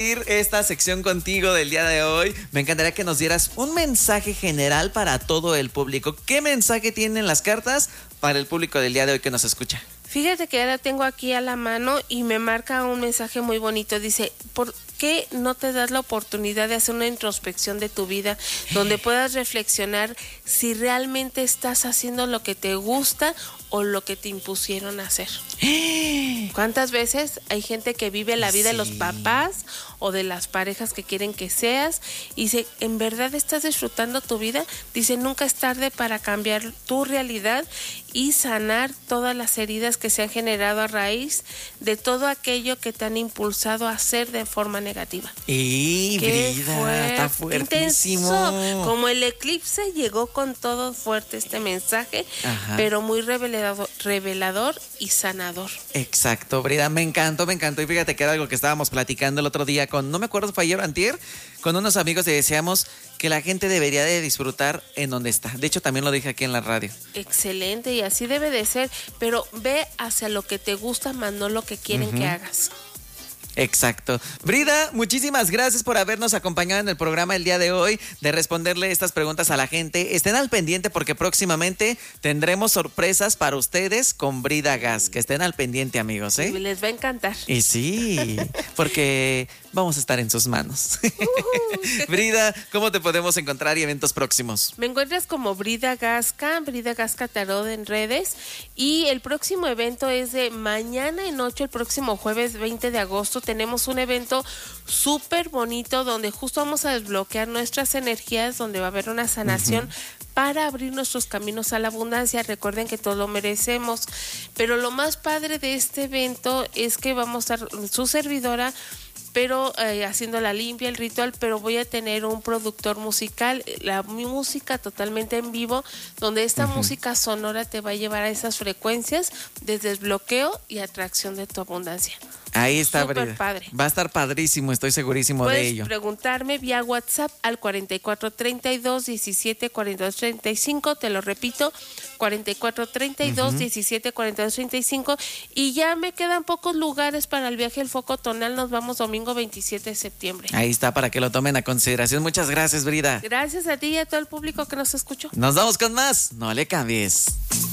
despedir esta sección contigo del día de hoy, me encantaría que nos dieras un mensaje general para todo el público. ¿Qué mensaje tienen las cartas para el público del día de hoy que nos escucha? Fíjate que ahora tengo aquí a la mano y me marca un mensaje muy bonito. Dice, ¿por qué no te das la oportunidad de hacer una introspección de tu vida donde puedas reflexionar si realmente estás haciendo lo que te gusta o lo que te impusieron a hacer? ¿Cuántas veces hay gente que vive la vida de los papás o de las parejas que quieren que seas y dice, ¿en verdad estás disfrutando tu vida? Dice, nunca es tarde para cambiar tu realidad y sanar todas las heridas que se han generado a raíz de todo aquello que te han impulsado a hacer de forma negativa. Brida, está fuertísimo. Intenso. Como el eclipse llegó con todo fuerte este mensaje, pero muy revelador y sanador. Exacto, Brida, me encantó. Y fíjate que era algo que estábamos platicando el otro día con, no me acuerdo, fue ayer o antier, con unos amigos y decíamos que la gente debería de disfrutar en donde está. De hecho, también lo dije aquí en la radio. Excelente, y así debe de ser, pero ve hacia lo que te gusta, más no lo que quieren que hagas. Exacto. Brida, muchísimas gracias por habernos acompañado en el programa el día de hoy, de responderle estas preguntas a la gente. Estén al pendiente porque próximamente tendremos sorpresas para ustedes con Brida Gas. Que estén al pendiente, amigos, ¿eh? Les va a encantar. Y sí, porque vamos a estar en sus manos. Brida, ¿cómo te podemos encontrar y eventos próximos? Me encuentras como Brida Gasca Tarot en redes, y el próximo evento es de mañana en 8, el próximo jueves 20 de agosto. Tenemos un evento súper bonito donde justo vamos a desbloquear nuestras energías, donde va a haber una sanación para abrir nuestros caminos a la abundancia. Recuerden que todo lo merecemos, pero lo más padre de este evento es que vamos a estar su servidora, pero haciendo la limpia, el ritual, pero voy a tener un productor musical, mi música totalmente en vivo, donde esta música sonora te va a llevar a esas frecuencias de desbloqueo y atracción de tu abundancia. Ahí está, Súper Brida. padre. Va a estar padrísimo, estoy segurísimo de ello. Puedes preguntarme vía WhatsApp al 4432 17 42 35, te lo repito, 4432 17 42 35, y ya me quedan pocos lugares para el viaje al foco tonal. Nos vamos domingo 27 de septiembre. Ahí está, para que lo tomen a consideración. Muchas gracias, Brida. Gracias a ti y a todo el público que nos escuchó. Nos vamos con más. No le cambies.